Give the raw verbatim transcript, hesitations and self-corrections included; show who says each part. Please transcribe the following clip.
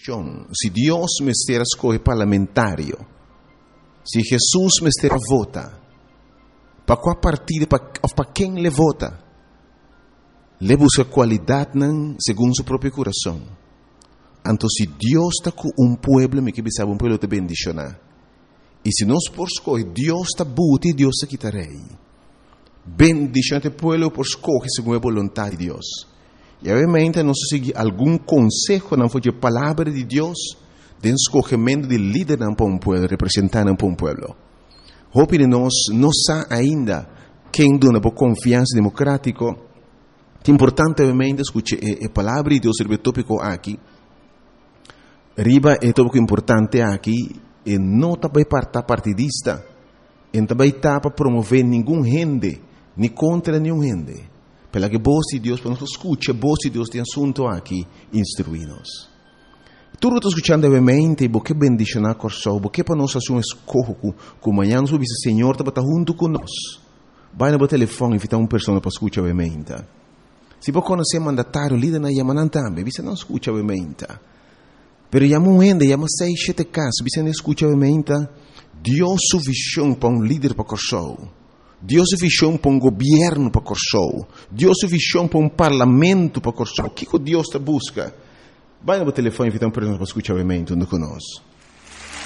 Speaker 1: Se Deus me estiver escolhe parlamentário, se Jesus me estiver vota, para qual partido, para quem ele vota, ele busca qualidade segundo seu próprio coração. Então, se Deus está com um povo, me que sabe um povo te bendicionar. E se nós por escolher, Deus está buti e Deus está quitarei. Bendicionar o povo por escolher segundo a vontade de Deus. E obviamente nós seguir algum conselho não foi a palavra de Deus, de escolhimento de líder para um povo, representante para um povo. Hope de nós não sabe ainda quem dona por confiança democrática. É importante obviamente escutar a palavra de Deus sobre o tópico aqui. Riba é tópico importante aqui. E não também para partidista, e também está para promover nenhum rende, nem contra nenhum rende. Pela que voz de Deus, para nós escutar, a voz de Deus tem assunto aqui, instruir-nos. Tudo está escutando obviamente, porque bendicionar corso, porque para nós fazer um escorro, que amanhã nós vamos dizer, Senhor, está junto conosco. Vai no telefone, invitar uma pessoa para escutar obviamente. Se você conhecer mandatário, líder na Yamanan também, você não escuta obviamente. Pero ya muende, ya sei sete casos, você não escuta obviamente, Deus su visão para um líder para corso. Deus su visão para um governo para corso. Deus su visão para um parlamento para corso. O que Deus te busca? Vai no telefone e invita uma pessoa para escutar obviamente, não conosco.